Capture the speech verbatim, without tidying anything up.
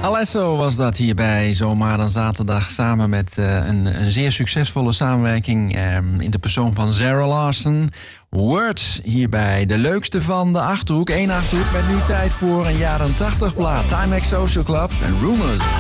Alesso was dat hierbij Zomaar dan zaterdag samen met uh, een, een zeer succesvolle samenwerking um, in de persoon van Zara Larsson. Words hierbij, de leukste van de Achterhoek. Eén Achterhoek met nu tijd voor een jaren tachtig plaat. Timex Social Club en Rumors.